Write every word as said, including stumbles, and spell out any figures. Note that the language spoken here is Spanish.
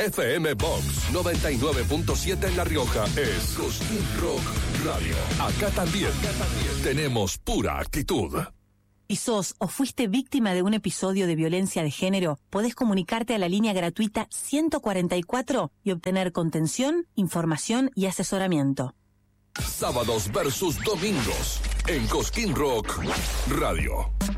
F M Box noventa y nueve punto siete en La Rioja es Cosquín Rock Radio. Acá también, acá también tenemos pura actitud. Si sos o fuiste víctima de un episodio de violencia de género, podés comunicarte a la línea gratuita ciento cuarenta y cuatro y obtener contención, información y asesoramiento. Sábados versus domingos en Cosquín Rock Radio.